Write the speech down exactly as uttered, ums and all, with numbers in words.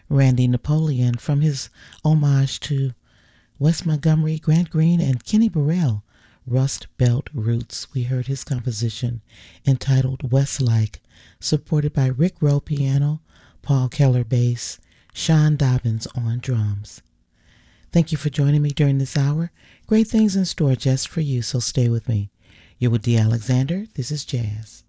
Randy Napoleon from his homage to Wes Montgomery, Grant Green, and Kenny Burrell, Rust Belt Roots. We heard his composition entitled Westlake, supported by Rick Rowe piano, Paul Keller bass, Sean Dobbins on drums. Thank you for joining me during this hour. Great things in store just for you, so stay with me. You're with Dee Alexander. This is Jazz.